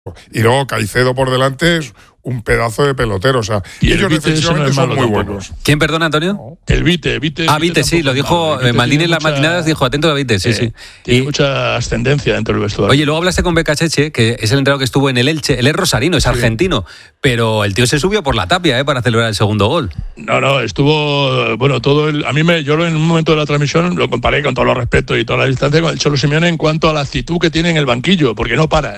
Y luego Caicedo por delante es un pedazo de pelotero, o sea, y ellos defensivamente son muy buenos. ¿Quién, perdona, Antonio? El Vite. Vite, sí, lo dijo Maldini en las matinadas, dijo atento a Vite, sí. Tiene mucha ascendencia dentro del vestuario. Oye, luego hablaste con Becasseche, que es el entrenador que estuvo en el Elche, él es rosarino, es argentino, pero el tío se subió por la tapia para celebrar el segundo gol. No, estuvo, yo en un momento de la transmisión lo comparé con todos los respetos y toda la distancia con el Cholo Simeone en cuanto a la actitud que tiene en el banquillo, porque no para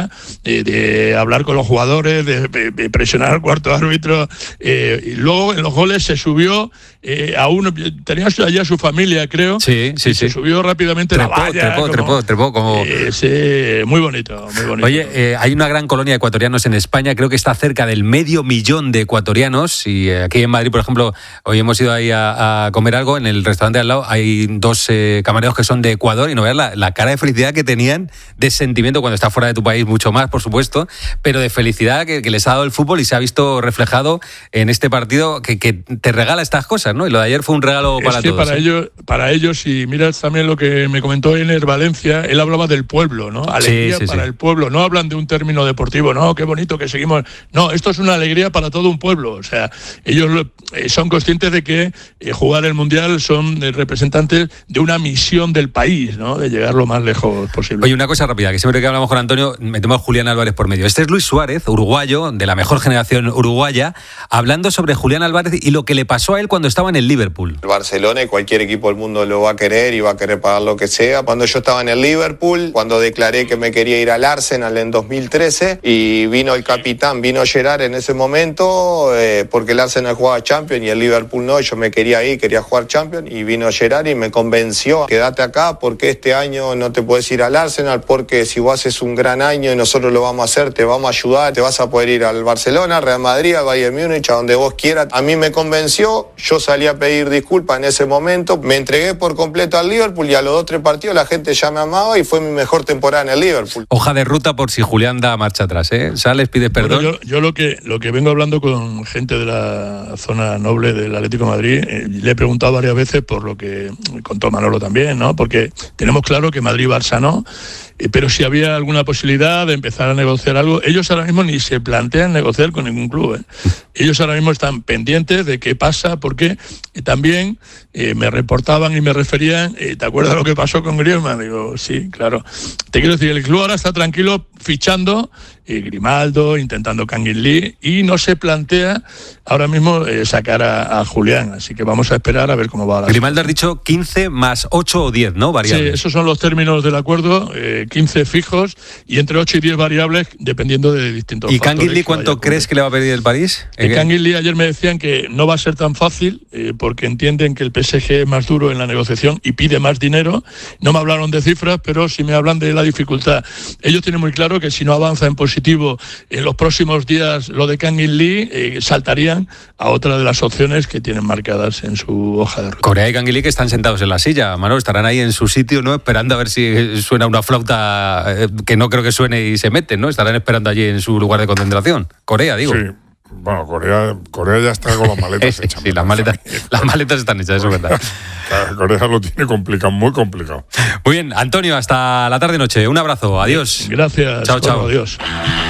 de hablar con los jugadores, de presionar al cuarto árbitro, y luego en los goles se subió a uno, tenía allá su familia, creo. Sí. Se subió rápidamente la valla. Trepó como... sí, muy bonito. Oye, hay una gran colonia de ecuatorianos en España, creo que está cerca del 500.000 de ecuatorianos, y aquí en Madrid, por ejemplo, hoy hemos ido ahí a comer algo, en el restaurante al lado hay 2 camareros que son de Ecuador, y no veas la cara de felicidad que tenían, de sentimiento cuando estás fuera de tu país, mucho más, por supuesto, pero de felicidad que les ha dado el fútbol y se ha visto reflejado en este partido que te regala estas cosas, ¿no? Y lo de ayer fue un regalo para todos. Para ellos, y miras también lo que me comentó Ener Valencia, él hablaba del pueblo, ¿no? Alegría para el pueblo. No hablan de un término deportivo, no, qué bonito que seguimos. No, esto es una alegría para todo un pueblo. O sea, ellos son conscientes de que jugar el Mundial son representantes de una misión del país, ¿no? De llegar lo más lejos posible. Oye, una cosa rápida, que siempre que hablamos con Antonio, metemos a Julián Álvarez por medio. Este es Luis Suárez, uruguayo, de la mejor generación uruguaya, hablando sobre Julián Álvarez y lo que le pasó a él cuando estaba en el Liverpool. El Barcelona y cualquier equipo del mundo lo va a querer y va a querer pagar lo que sea. Cuando yo estaba en el Liverpool, cuando declaré que me quería ir al Arsenal en 2013 y vino el capitán, vino Gerrard en ese momento, porque el Arsenal jugaba Champions y el Liverpool no, yo me quería ir, quería jugar Champions, y vino Gerrard y me convenció, quédate acá porque este año no te puedes ir al Arsenal, porque si vos haces un gran año y nosotros lo vamos a hacer, te vamos a ayudar, te vas a poder ir al Barcelona, Real Madrid, al Bayern Múnich, a donde vos quieras. A mí me convenció, yo salí a pedir disculpas en ese momento, me entregué por completo al Liverpool y a los 2-3 partidos la gente ya me amaba y fue mi mejor temporada en el Liverpool. Hoja de ruta por si Julián da marcha atrás, ¿eh? Sales, pides perdón. Bueno, yo lo que vengo hablando con gente de la zona noble del Atlético de Madrid, le he preguntado varias veces por lo que contó Manolo también, ¿no? Porque tenemos claro que Madrid-Barça no, pero si había alguna posibilidad de empezar a negociar algo, ellos ahora mismo ni se plantean negociar con ningún club, ¿eh? Ellos ahora mismo están pendientes de qué pasa, porque también me reportaban y me referían, ¿te acuerdas lo que pasó con Griezmann? Digo, sí, claro. Te quiero decir, el club ahora está tranquilo fichando Grimaldo, intentando Kangin Lee, y no se plantea ahora mismo sacar a Julián, así que vamos a esperar a ver cómo va la Grimaldo has dicho 15 más 8 o 10, ¿no? Variables. Sí, esos son los términos del acuerdo, 15 fijos y entre 8 y 10 variables dependiendo de distintos factores. ¿Y Kangin Lee cuánto crees que le va a pedir el París? Kangin Lee ayer me decían que no va a ser tan fácil porque entienden que el PSG es más duro en la negociación y pide más dinero. No me hablaron de cifras, pero sí me hablan de la dificultad. Ellos tienen muy claro que si no avanza en positivo en los próximos días lo de Kangin Lee, saltarían a otra de las opciones que tienen marcadas en su hoja de ruta. Corea y Kangin Lee que están sentados en la silla, Manolo, estarán ahí en su sitio, ¿no? Esperando a ver si suena una flauta que no creo que suene y se meten, ¿no? Estarán esperando allí en su lugar de concentración. Corea, digo. Sí. Bueno, Corea ya está con las maletas hechas. Sí, las maletas están hechas, eso es verdad. Corea lo tiene complicado, muy complicado. Muy bien, Antonio, hasta la tarde-noche. Un abrazo, adiós. Gracias. Chao, chao. Adiós.